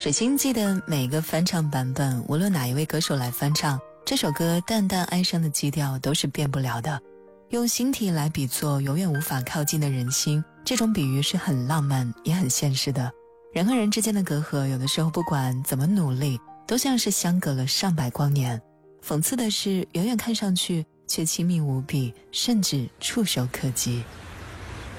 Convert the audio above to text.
水星记的每个翻唱版本，无论哪一位歌手来翻唱，这首歌淡淡哀伤的基调都是变不了的。用星体来比作永远无法靠近的人心，这种比喻是很浪漫也很现实的。人和人之间的隔阂，有的时候不管怎么努力，都像是相隔了上百光年。讽刺的是，远远看上去却亲密无比，甚至触手可及。